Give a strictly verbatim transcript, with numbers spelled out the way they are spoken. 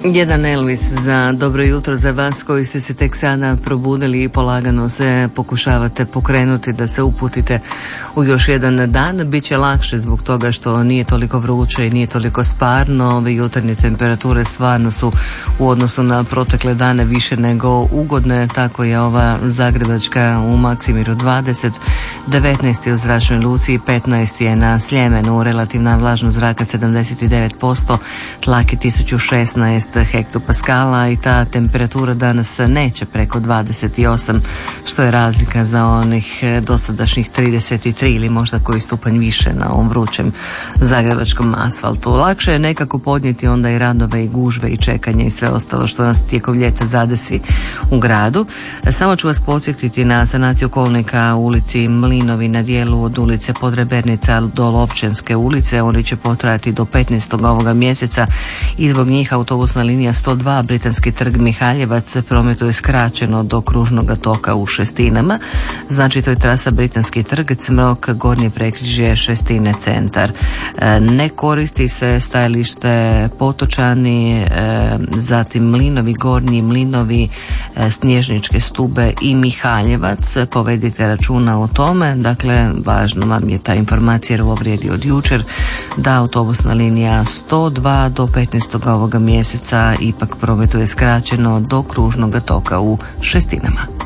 Jedan Elvis za dobro jutro za vas koji ste se tek sada probudili i polagano se pokušavate pokrenuti da se uputite u još jedan dan. Biće lakše zbog toga što nije toliko vruće i nije toliko sparno. Ove jutarnje temperature stvarno su u odnosu na protekle dane više nego ugodne. Tako je ova zagrebačka u Maksimiru dvadeset, devetnaest je u Zračnoj luci i petnaest je na Sljemenu. Relativna vlažnost zraka sedamdeset devet posto, tlak je tisuću šesnaest hektopaskala i ta temperatura danas neće preko dvadeset osam, što je razlika za onih dosadašnjih trideset tri ili možda koji stupanj više na ovom vrućem zagrebačkom asfaltu. Lakše je nekako podnijeti onda i radove i gužve i čekanje i sve ostalo što nas tijekom ljeta zadesi u gradu. Samo ću vas podsjetiti na sanaciju kolnika u ulici Mlinovi na dijelu od ulice Podrebernica do Lovćenske ulice. Oni će potrajati do petnaestog ovoga mjeseca i zbog njih autobusna linija sto dva Britanski trg Mihaljevac prometuje skraćeno do kružnog toka u Šestinama. Znači to je trasa Britanski trg, Cmrok, Gornje Prekrižje, Šestine, Centar. Ne koristi se stajalište Potočani, zatim Mlinovi, Gornji Mlinovi, Snježničke Stube i Mihaljevac. Povedite računa o tome. Dakle, važno vam je ta informacija jer ovo vrijedi od jučer, da autobusna linija sto dva do petnaestog ovoga mjeseca ipak prometuje skraćeno do kružnog toka u Šestinama.